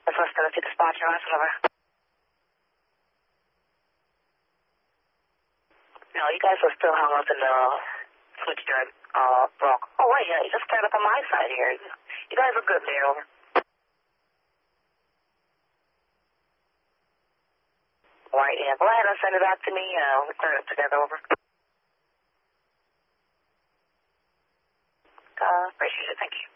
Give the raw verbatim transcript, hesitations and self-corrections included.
That's what's going to the spot, your last over. No, you guys are still hung up in the switch there, uh, block. Oh, wait, yeah, you just started up on my side here. You guys are good there, over. All right, yeah, go ahead and send it back to me. Uh, we'll turn it together, over. Uh, appreciate it, thank you.